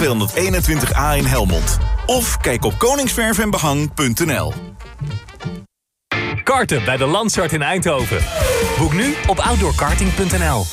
221A in Helmond. Of kijk op koningsverfenbehang.nl. Karten bij de Landstart in Eindhoven. Boek nu op outdoorkarting.nl.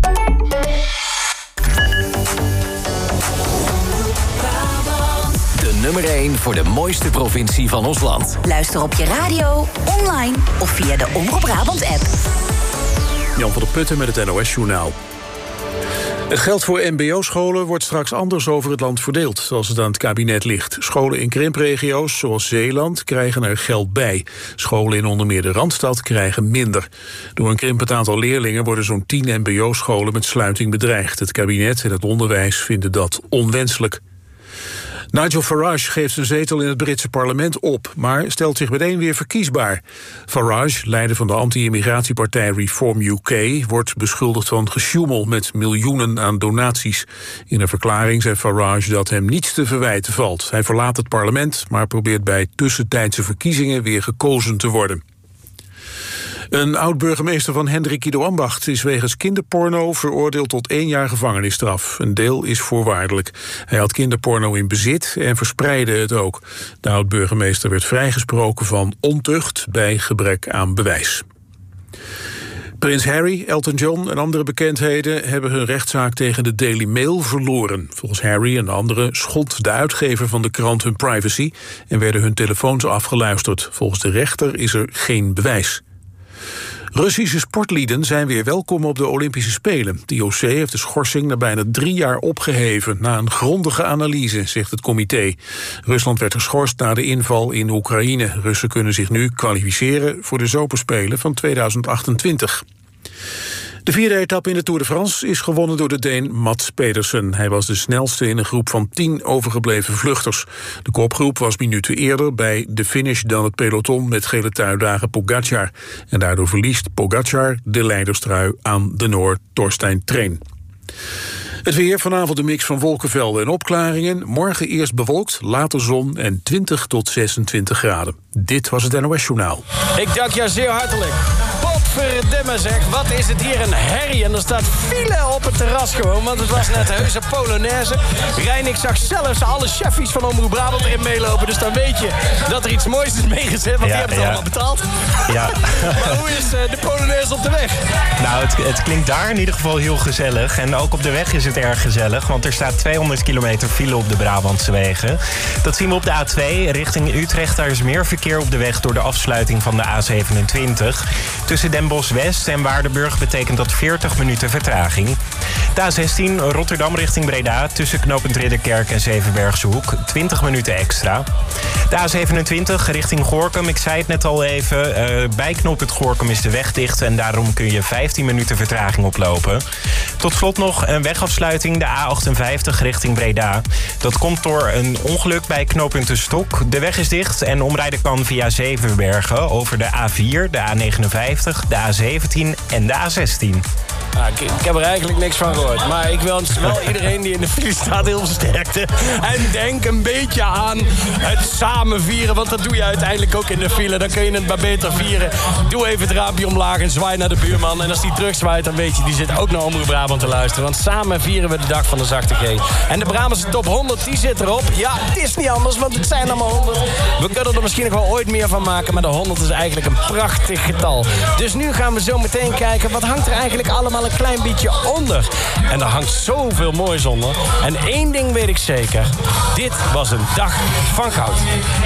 De nummer 1 voor de mooiste provincie van ons land. Luister op je radio, online of via de Omroep Brabant-app. Jan van der Putten met het NOS-journaal. Het geld voor mbo-scholen wordt straks anders over het land verdeeld, zoals het aan het kabinet ligt. Scholen in krimpregio's, zoals Zeeland, krijgen er geld bij. Scholen in onder meer de Randstad krijgen minder. Door een krimpend aantal leerlingen worden zo'n 10 mbo-scholen met sluiting bedreigd. Het kabinet en het onderwijs vinden dat onwenselijk. Nigel Farage geeft zijn zetel in het Britse parlement op, maar stelt zich meteen weer verkiesbaar. Farage, leider van de anti-immigratiepartij Reform UK, wordt beschuldigd van gesjoemel met miljoenen aan donaties. In een verklaring zei Farage dat hem niets te verwijten valt. Hij verlaat het parlement, maar probeert bij tussentijdse verkiezingen weer gekozen te worden. Een oud-burgemeester van Hendrikido-Ambacht is wegens kinderporno veroordeeld tot 1 jaar gevangenisstraf. Een deel is voorwaardelijk. Hij had kinderporno in bezit en verspreidde het ook. De oud-burgemeester werd vrijgesproken van ontucht bij gebrek aan bewijs. Prins Harry, Elton John en andere bekendheden hebben hun rechtszaak tegen de Daily Mail verloren. Volgens Harry en de anderen schond de uitgever van de krant hun privacy en werden hun telefoons afgeluisterd. Volgens de rechter is er geen bewijs. Russische sportlieden zijn weer welkom op de Olympische Spelen. Het IOC heeft de schorsing na bijna 3 jaar opgeheven na een grondige analyse, zegt het comité. Rusland werd geschorst na de inval in Oekraïne. Russen kunnen zich nu kwalificeren voor de Zomerspelen van 2028. De 4e etappe in de Tour de France is gewonnen door de Deen Mats Pedersen. Hij was de snelste in een groep van 10 overgebleven vluchters. De kopgroep was minuten eerder bij de finish dan het peloton met gele truidrager Pogačar. En daardoor verliest Pogačar de leiderstrui aan de Noor Torstein Tren. Het weer, vanavond een mix van wolkenvelden en opklaringen. Morgen eerst bewolkt, later zon en 20 tot 26 graden. Dit was het NOS Journaal. Ik dank jou zeer hartelijk. Potverdimme zeg, wat is het hier een herrie. En er staat file op het terras gewoon, want het was net heuse Polonaise. Rijn, ik zag zelfs alle cheffies van Omroep Brabant erin meelopen. Dus dan weet je dat er iets moois is meegezet, want die hebben het allemaal betaald. Ja. Maar hoe is de Polonaise op de weg? Nou, het klinkt daar in ieder geval heel gezellig. En ook op de weg is het erg gezellig, want er staat 200 kilometer file op de Brabantse wegen. Dat zien we op de A2 richting Utrecht. Daar is meer verkeer op de weg door de afsluiting van de A27. Tussen Den Bosch West en Waardenburg betekent dat 40 minuten vertraging. De A16 Rotterdam richting Breda tussen knooppunt Ridderkerk en Zevenbergse Hoek 20 minuten extra. De A27 richting Gorinchem, ik zei het net al even, bij knooppunt Gorinchem is de weg dicht en daarom kun je 15 minuten vertraging oplopen. Tot slot nog een wegafsluiting, de A58 richting Breda. Dat komt door een ongeluk bij knooppunt De Stok. De weg is dicht en omrijden kan via Zevenbergen over de A4, de A59, de A17 en de A16. Ik heb er eigenlijk niks van gehoord. Maar ik wens wel iedereen die in de file staat heel veel sterkte. En denk een beetje aan het samen vieren. Want dat doe je uiteindelijk ook in de file. Dan kun je het maar beter vieren. Doe even het raampje omlaag en zwaai naar de buurman. En als die terugzwaait, dan weet je, die zit ook naar Omroep Brabant te luisteren. Want samen vieren we de dag van de zachte G. En de Brabantse top 100, die zit erop. Ja, het is niet anders, want het zijn allemaal 100. We kunnen er misschien nog wel ooit meer van maken. Maar de 100 is eigenlijk een prachtig getal. Dus nu gaan we zo meteen kijken, wat hangt er eigenlijk allemaal een klein beetje onder. En er hangt zoveel moois onder. En één ding weet ik zeker. Dit was een dag van goud.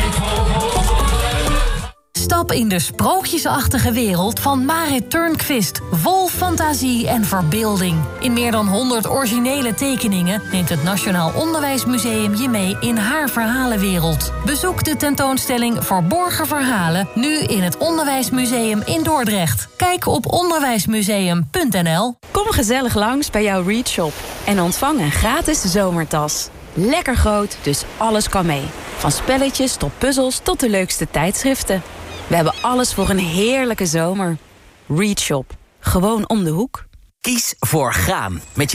Stap in de sprookjesachtige wereld van Marit Turnquist. Vol fantasie en verbeelding. In meer dan 100 originele tekeningen neemt het Nationaal Onderwijsmuseum je mee in haar verhalenwereld. Bezoek de tentoonstelling Verborgen Verhalen nu in het Onderwijsmuseum in Dordrecht. Kijk op onderwijsmuseum.nl. Kom gezellig langs bij jouw Read Shop en ontvang een gratis zomertas. Lekker groot, dus alles kan mee. Van spelletjes tot puzzels tot de leukste tijdschriften. We hebben alles voor een heerlijke zomer. Read Shop. Gewoon om de hoek. Kies voor gaan met